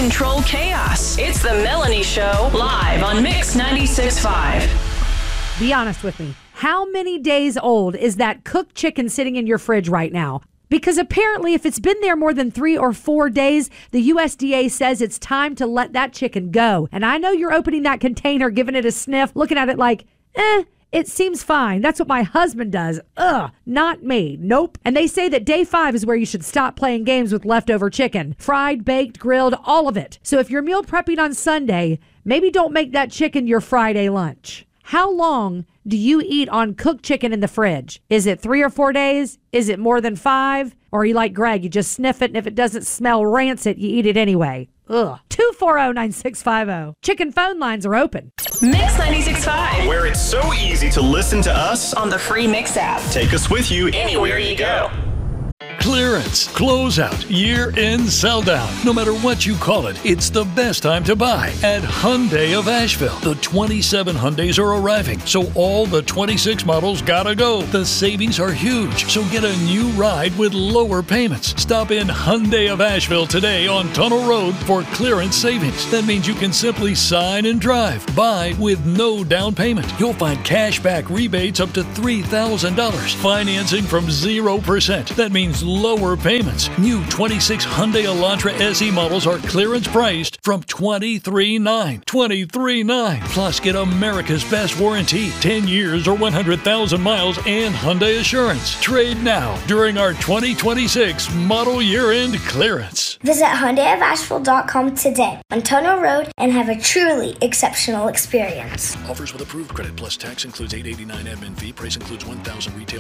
control chaos. It's the Melanie Show, live on Mix 96.5. Be honest with me. How many days old is that cooked chicken sitting in your fridge right now? Because apparently if it's been there more than 3 or 4 days, the USDA says it's time to let that chicken go. And I know you're opening that container, giving it a sniff, looking at it like, it seems fine. That's what my husband does. Not me. Nope. And they say that day 5 is where you should stop playing games with leftover chicken. Fried, baked, grilled, all of it. So if you're meal prepping on Sunday, maybe don't make that chicken your Friday lunch. How long do you eat on cooked chicken in the fridge? Is it 3 or 4 days? Is it more than 5? Or are you like Greg, you just sniff it, and if it doesn't smell rancid, you eat it anyway? 240-9650. Chicken phone lines are open. Mix 96.5. Where it's so easy to listen to us On the free Mix app. Take us with you anywhere you go. Clearance, closeout, year-end sell-down. No matter what you call it, it's the best time to buy at Hyundai of Asheville. The 27 Hyundais are arriving, so all the 26 models gotta go. The savings are huge, so get a new ride with lower payments. Stop in Hyundai of Asheville today on Tunnel Road for clearance savings. That means you can simply sign and drive. Buy with no down payment. You'll find cashback rebates up to $3,000. Financing from 0%. That means lower payments. New 26 Hyundai Elantra SE models are clearance priced from $23,900. $23,900. Plus, get America's best warranty, 10 years or 100,000 miles, and Hyundai Assurance. Trade now during our 2026 model year-end clearance. Visit HyundaiofAsheville.com today on Tunnel Road and have a truly exceptional experience. Offers with approved credit plus tax includes $889 admin fee. Price includes $1,000 retail